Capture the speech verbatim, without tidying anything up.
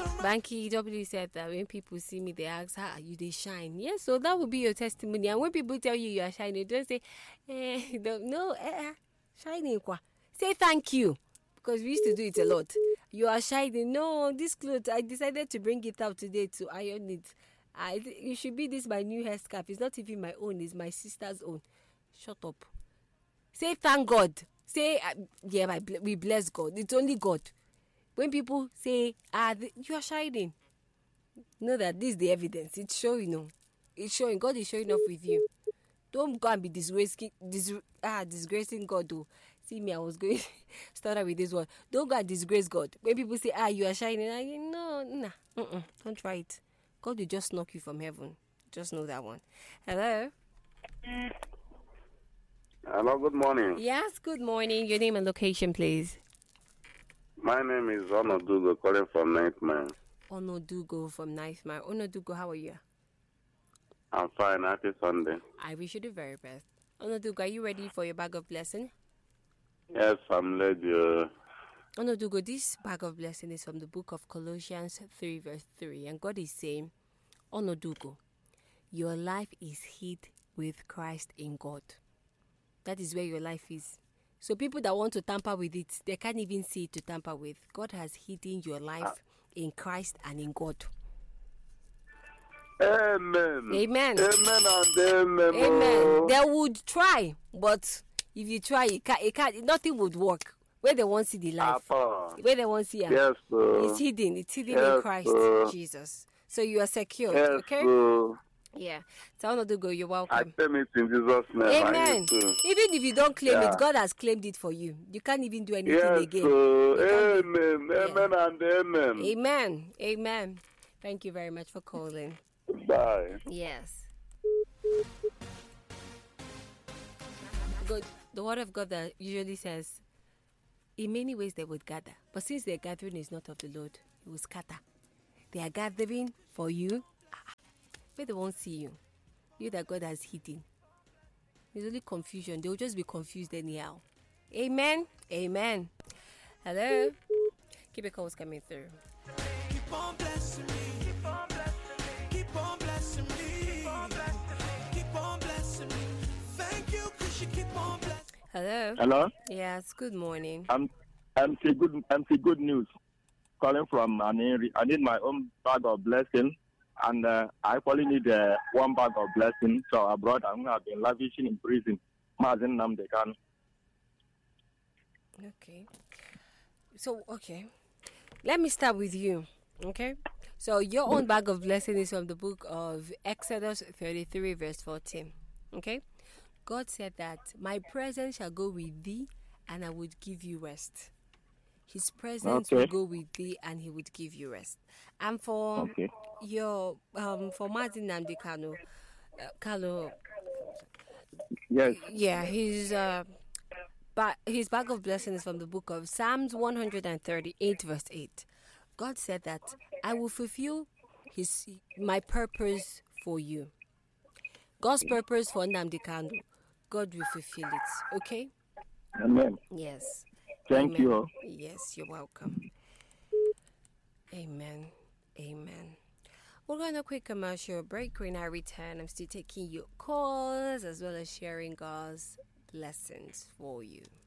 Banky W said that when people see me, they ask, how are you, they shine. Yes, so that would be your testimony. And when people tell you you are shining, don't say, eh, don't, no, eh, shining. Kwa. Say thank you. Because we used to do it a lot. You are shining. No, this clothes, I decided to bring it out today to iron it. I, it should be this my new hair scarf. It's not even my own, it's my sister's own. Shut up. Say thank God. Say, uh, yeah, my, we bless God. It's only God. When people say, ah, the, you are shining, know that this is the evidence. It's showing, you know. It's showing. God is showing off with you. Don't go and be disgracing, dis, ah, disgracing God, though. See me, I was going to start with this one. Don't go and disgrace God. When people say, ah, you are shining, I no, nah, uh-uh, don't try it. God will just knock you from heaven. Just know that one. Hello? Hello, good morning. Yes, good morning. Your name and location, please. My name is Onodugo, calling from Nightmare. Onodugo from Nightmare. Onodugo, how are you? I'm fine. Happy Sunday. I wish you the very best. Onodugo, are you ready for your bag of blessing? Yes, I'm ready. Uh, Onodugo, this bag of blessing is from the book of Colossians three, verse three. And God is saying, Onodugo, your life is hid with Christ in God. That is where your life is. So people that want to tamper with it, they can't even see it to tamper with. God has hidden your life in Christ and in God. Amen. Amen. Amen and amen. Amen. They would try, but if you try, it can't, it can't, nothing would work. Where they won't see the life. Appa. Where they won't see it. Yes, sir. It's hidden. It's hidden yes, in Christ sir. Jesus. So you are secured, yes, okay? Sir. Yeah. So Onodugo, you're welcome. I claim it in Jesus' name. Amen. Even if you don't claim yeah. it, God has claimed it for you. You can't even do anything yes, again. Sir. Amen. Yeah. Amen and amen. Amen. Amen. Thank you very much for calling. Bye. Yes. God, the word of God that usually says, in many ways they would gather, but since their gathering is not of the Lord, it will scatter. They are gathering for you, but they won't see you. You that God has hidden. There's only confusion. They will just be confused anyhow. Amen. Amen. Hello. Keep your calls coming through. Keep on blessing me. Keep on blessing me. Keep on blessing me. Keep on blessing me. Keep on blessing me. Thank you, cause you keep on blessing. Hello. Hello. Yes. Good morning. I'm I'm see good I'm see good news. Calling from Aneri. I need my own bag of blessing, and uh, I actually need uh, one bag of blessing. So I brought. I'm gonna be lavishing in prison. Mazin Namdekan. Okay. So okay, let me start with you. Okay. So your own bag of blessing is from the book of Exodus thirty-three, verse fourteen. Okay. God said that my presence shall go with thee, and I would give you rest. His presence Okay. will go with thee, and he would give you rest. And for Okay. your um for Martin Nnamdi Kanu, uh, Kanu, Yes. yeah, his uh, but his bag of blessings is from the book of Psalms one hundred thirty-eight, verse eight. God said that I will fulfill his my purpose for you. God's purpose for Nnamdi Kanu, God will fulfill it. Okay? Amen. Yes. Thank Amen. you. Yes, you're welcome. Amen. Amen. We're going to a quick commercial break. When I return, I'm still taking your calls as well as sharing God's blessings for you.